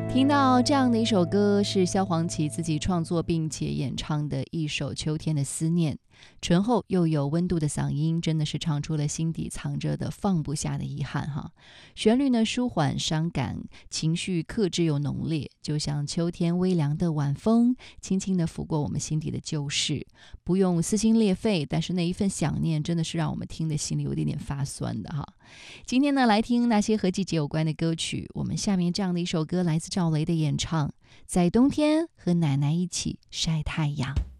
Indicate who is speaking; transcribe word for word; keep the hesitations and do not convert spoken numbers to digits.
Speaker 1: 听到这样的一首歌，是萧煌奇自己创作并且演唱的一首《秋天的思念》，醇厚又有温度的嗓音，真的是唱出了心底藏着的放不下的遗憾哈。旋律呢舒缓伤感，情绪克制又浓烈，就像秋天微凉的晚风，轻轻地拂过我们心底的旧事，不用撕心裂肺，但是那一份想念真的是让我们听的心里有点点发酸的哈。今天呢，来听那些和季节有关的歌曲，我们下面这样的一首歌来自赵雷的演唱，在冬天和奶奶一起晒太阳。